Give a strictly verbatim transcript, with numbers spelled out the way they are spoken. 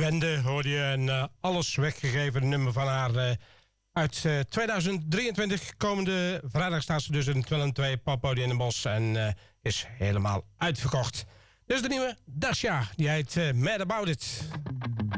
Wende hoorde je een uh, alles weggegeven nummer van haar. Uh, uit uh, tweeduizend drieëntwintig. Komende vrijdag staat ze dus in het Twellen twee Poppodium in Den Bosch. En uh, is helemaal uitverkocht. Dus de nieuwe Dasha. Die heet uh, Mad About It.